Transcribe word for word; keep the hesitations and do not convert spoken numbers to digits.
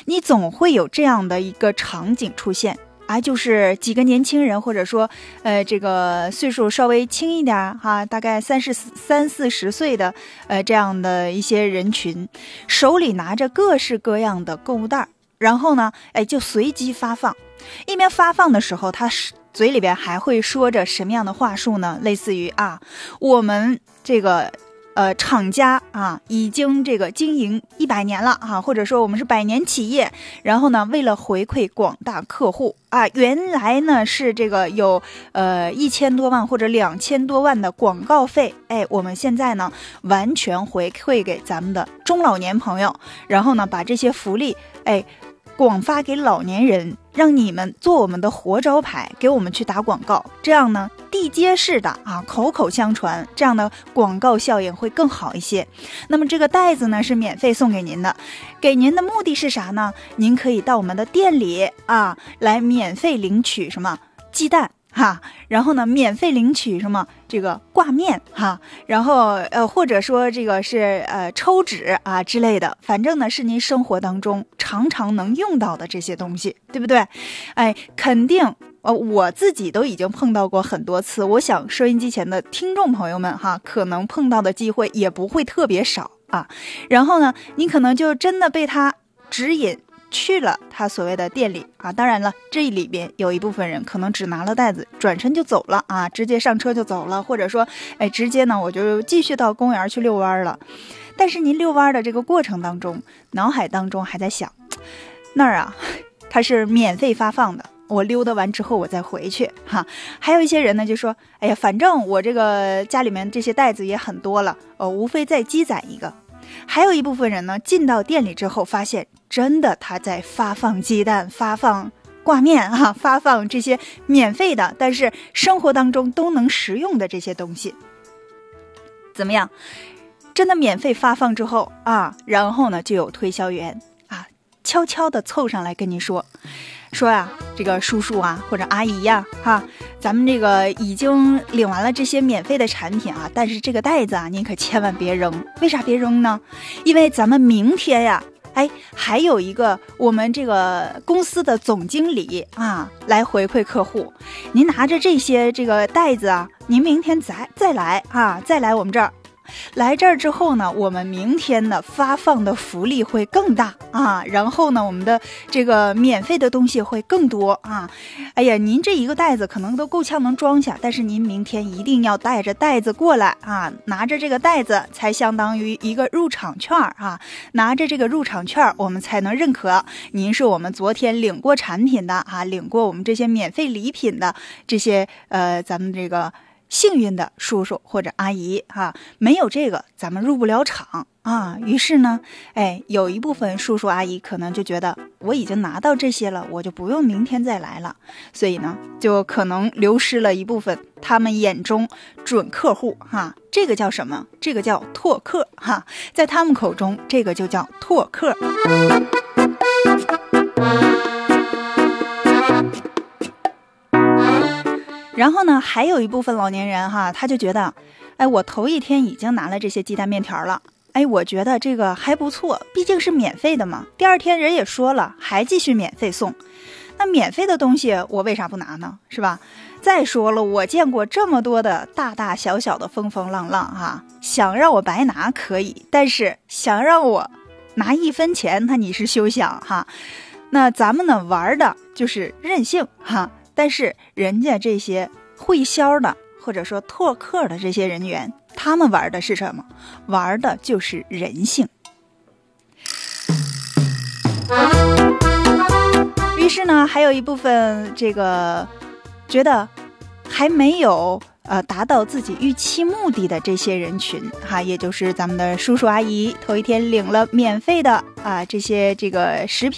你总会有这样的一个场景出现啊，就是几个年轻人，或者说呃这个岁数稍微轻一点哈、啊，大概三十三四十岁的呃这样的一些人群，手里拿着各式各样的购物袋，然后呢哎就随机发放。一边发放的时候，他嘴里边还会说着什么样的话术呢？类似于啊，我们这个呃厂家啊已经这个经营一百年了啊，或者说我们是百年企业，然后呢为了回馈广大客户啊，原来呢是这个有呃一千多万或者两千多万的广告费，哎，我们现在呢完全回馈给咱们的中老年朋友，然后呢把这些福利哎广发给老年人，让你们做我们的活招牌，给我们去打广告，这样呢地接式的啊，口口相传，这样的广告效应会更好一些。那么这个袋子呢是免费送给您的，给您的目的是啥呢？您可以到我们的店里啊来免费领取什么鸡蛋哈，然后呢免费领取什么这个挂面哈，然后呃或者说这个是呃抽纸啊之类的，反正呢是您生活当中常常能用到的这些东西，对不对？哎，肯定呃我自己都已经碰到过很多次，我想收音机前的听众朋友们哈，可能碰到的机会也不会特别少啊。然后呢，你可能就真的被他指引去了他所谓的店里啊，当然了，这里边有一部分人可能只拿了袋子，转身就走了啊，直接上车就走了，或者说，哎，直接呢我就继续到公园去遛弯了。但是您遛弯的这个过程当中，脑海当中还在想，那儿啊，它是免费发放的，我溜达完之后我再回去哈。还有一些人呢就说，哎呀，反正我这个家里面这些袋子也很多了，呃，无非再积攒一个。还有一部分人呢，进到店里之后发现真的他在发放鸡蛋，发放挂面啊，发放这些免费的但是生活当中都能食用的这些东西。怎么样，真的免费发放之后啊，然后呢就有推销员啊悄悄地凑上来跟你说说呀、啊，这个叔叔啊或者阿姨呀、啊、哈，咱们这个已经领完了这些免费的产品啊，但是这个袋子啊您可千万别扔。为啥别扔呢？因为咱们明天呀哎还有一个我们这个公司的总经理啊来回馈客户，您拿着这些这个袋子啊，您明天再再来啊再来我们这儿。来这儿之后呢，我们明天呢发放的福利会更大啊，然后呢我们的这个免费的东西会更多啊。哎呀，您这一个袋子可能都够呛能装下，但是您明天一定要带着袋子过来啊，拿着这个袋子才相当于一个入场券啊，拿着这个入场券我们才能认可您是我们昨天领过产品的啊，领过我们这些免费礼品的这些呃咱们这个幸运的叔叔或者阿姨啊，没有这个咱们入不了场啊。于是呢，哎，有一部分叔叔阿姨可能就觉得我已经拿到这些了，我就不用明天再来了，所以呢，就可能流失了一部分他们眼中准客户哈。这个叫什么？这个叫拓客哈，在他们口中，这个就叫拓客。然后呢，还有一部分老年人哈，他就觉得，哎，我头一天已经拿了这些鸡蛋面条了，哎，我觉得这个还不错，毕竟是免费的嘛。第二天人也说了，还继续免费送，那免费的东西我为啥不拿呢？是吧？再说了，我见过这么多的大大小小的风风浪浪哈，想让我白拿可以，但是想让我拿一分钱，那你是休想哈。那咱们呢玩的就是任性哈。但是人家这些会销的或者说拓客的这些人员，他们玩的是什么？玩的就是人性。于是呢，还有一部分这个觉得还没有呃达到自己预期目的的这些人群哈，也就是咱们的叔叔阿姨头一天领了免费的啊这些这个食品。